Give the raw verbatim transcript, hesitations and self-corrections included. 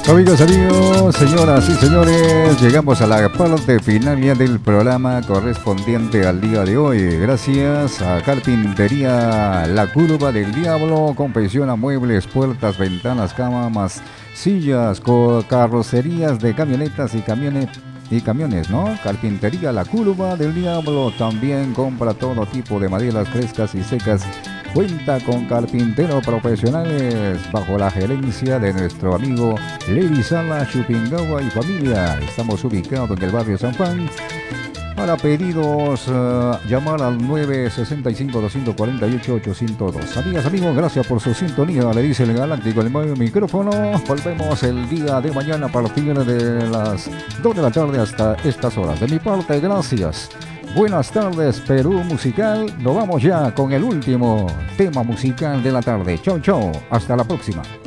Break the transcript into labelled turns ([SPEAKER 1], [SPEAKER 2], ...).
[SPEAKER 1] Amigos, amigos, señoras y señores, llegamos a la parte final ya del programa correspondiente al día de hoy. Gracias a Carpintería La Curva del Diablo, confecciona muebles, puertas, ventanas, camas, sillas, co- carrocerías de camionetas y camiones. Y camiones, ¿no? Carpintería La Curva del Diablo también compra todo tipo de maderas frescas y secas. Cuenta con carpinteros profesionales bajo la gerencia de nuestro amigo Levi Sala, Chupingawa y familia. Estamos ubicados en el barrio San Juan. Para pedidos, eh, llamar al nueve seis cinco, dos cuatro ocho, ocho cero dos. Amigas, amigos, gracias por su sintonía. Le dice el Galáctico, el nuevo micrófono. Volvemos el día de mañana a partir de las dos de la tarde hasta estas horas. De mi parte, gracias. Buenas tardes, Perú Musical. Nos vamos ya con el último tema musical de la tarde. Chau, chau. Hasta la próxima.